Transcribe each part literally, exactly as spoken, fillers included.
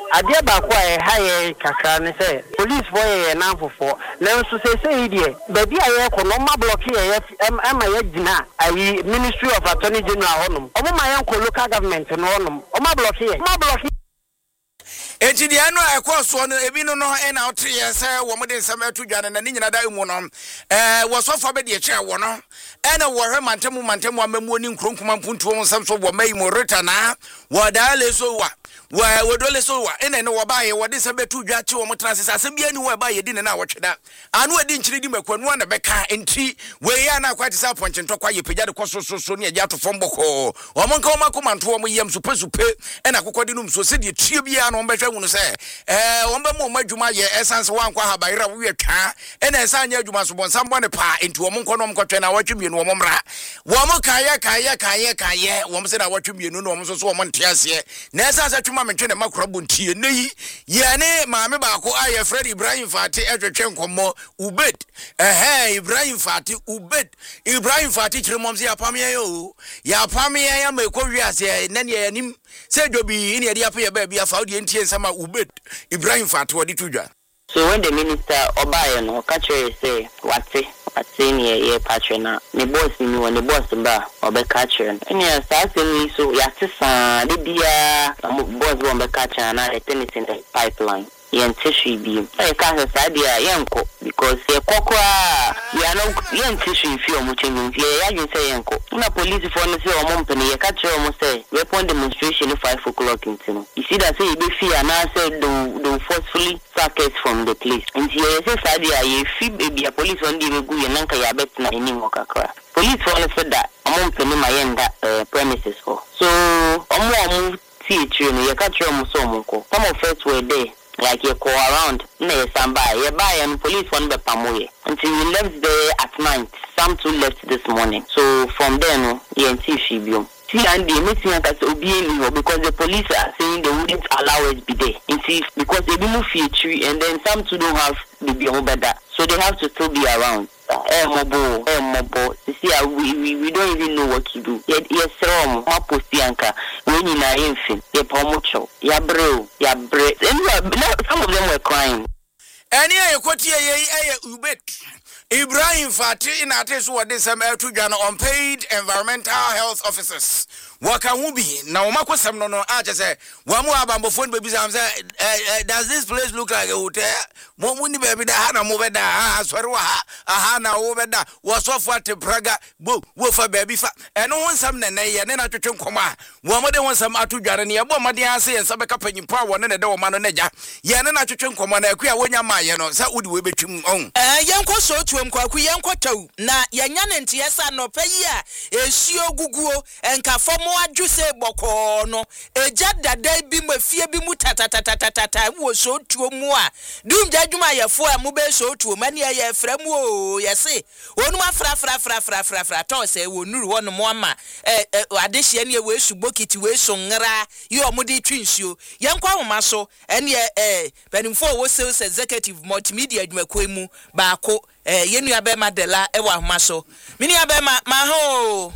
Adia ba kwa e haye kakra ne say police for ye na fofo na nso say say die ba bia ye ko no ma block ye em ma ye gina ayi Ministry of Attorney General honum omo ma ye ko local government no honum o ma block ye ma block Enti di anu ekọ so no ebi no no e na otre ye say wo mo de nsam atu dwane na ni nyina da mu no eh wo so fa be de che wo no e na wo hwe mantemu mantemu amamu oni nkronkuma mpuntu wo nsam so wo mai mo reta na wo da le so wa wa wo dole so wa ene ne wo ba ye wo de nsam atu dwa che wo mo trans sase bia ni wo ba ye di ne na wo tweda anu adi nchiri di makwanu na beka enti we ya na kwati sa ponche ntokwa ye pejade koso so so ne ya to fomboko wo mo nka wo makomanto wo mo yem supe supe e na kokodi num so se de tue bia no mbehwe wonu se eh wo mba mo madwuma ye essence wankwa habaira wo yetwa e na esa anya adwuma so bonsam bone pa enti wo mo nko no mkotwe na watwemienu wo mo mra wo mo kaye kaye kaye kaye wo mo se na watwemienu no wo mo so so wo mo ntiase na esa sa twuma mentwe na makora buntie nei ye ne maame ba ko aye Fred Ibrahim Fati etwetwe nkomo Ubed eh Ibrahim Fati Ubed Ibrahim Fati kiremomse ya pamye yo ya pamye ya meko wiase na ne yanim se jobi ne dia pa ye ba bia fa odi entie nsama Ubed Ibrahim Fati wodi tudwa. So when the minister Obayo no catch say wate wate ni ye patrona me boss ni won the boss ba obe catch and ya say so ya tisa de dia boss bo be catch na the tennis in the pipeline yen tissue bi e ka say dia yenko because ye kokwa ya no yen tissue fi o mo change fi ya you say yenko na police for no say o mo mpene ye catch o mo say weapon demonstration five o'clock intino you see that say e be fear na say do do forcefully sack us from the place and ye say sadia ye fi be a police on the go ye nanka ya bet na eni mo kakra police for no say that o mo mpene ma yenda premises for so o mo o mo see true ye catch o mo so mo ko some of us were there like you go around na samba ye buy and police one be pamoye until we left there at night some two left this morning so from there no ye nti fibium see and the meeting at obi eni because the police are saying they wouldn't allow us be there until because they move tree and then some two don't have the be better so they have to still be around eh mobo eh mobo see we, we we don't even know what to do yes yes rom ma postianka when you na infin ye pomocho ya bro ya bre some of them were crying any ayekoti ye Ubed Ibrahim Fati in atesu wade some atu dwana unpaid environmental health officers waka hubi na umakosem no no ache say wamu abambo phone baby say does this place look like a hotel mo muni baby da ha na mo beda ha sori wa ha na wo beda wo so for te praga bo wo fa baby fa eno wonsam na na ye ne na twetwe nkoma wo mo de wonsam atu dware ne ye bo mo de ase ye sabe kapanyimpa wo ne ne de wo ma no neja ye ne na twetwe nkoma na akua wonya ma ye no sa udi we betwim on eh yenko so tuom kwaku yenko taw na yenya ne ntie sa no payi a esuo guguo enkafo mo adwuse boko no eja dada bi mafie bi mu tatatatatata wo so tuo mu a dum jadwuma yefo a mu be so tuo mani ye fra mu o yese wonu afra fra fra fra fra fra to se wonuru wonu mo ama eh adehie ne we su bokiti we so ngara ye omudi twinsuo yenkwa homa so ene eh benimfo wo sales executive multimedia adwumakwa mu baako eh yenu abema dela e wa homa so mini abema ma ho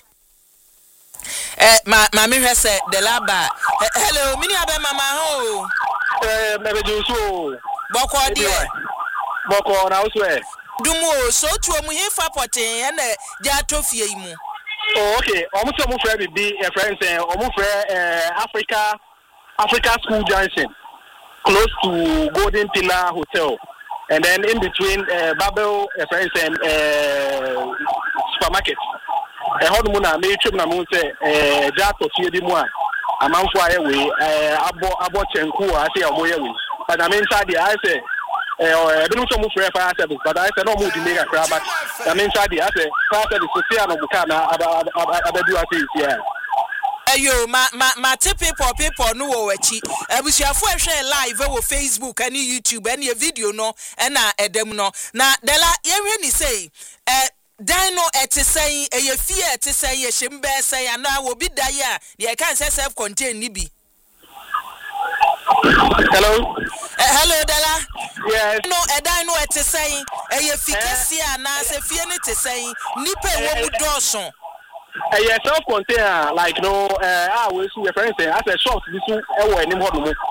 eh ma ma me hwese de laba hello mini abema ma ho eh me be so boko de boko na uswe dumo so tuo mu hifa poten na ja tofie mu oh okay omo so mo frɛ bibi e friends eh omo frɛ eh Africa Africa School Junction close to Golden Pillar Hotel and then in between uh, Babel uh, friends and uh, supermarket e hodo mu na me twem na mo se eh ja tofie bi mu a amanfo aye we eh abo abo chenku a se omo ye we but I mean inside I say eh be no so mo free fire service but I say no mo di mega crab but I mean inside I say fire service so see no buka na abadu ase here ayo ma ma ma te people people no wo wachi abusuafo ehwe live wo Facebook and YouTube and your video no na edem no na dela yehwe ni say eh Dino etisay eye fie etisay ye shimbe say ana wo bi dai a de kan say self contain ni bi. Hello. Uh, hello Dala. Yes. No e dino etisay eye fikesi ana say fie ni tisay nipa wo mu doson. Eye self contain like no eh ah we su reference as a shop bi su e wo enim hodo mo.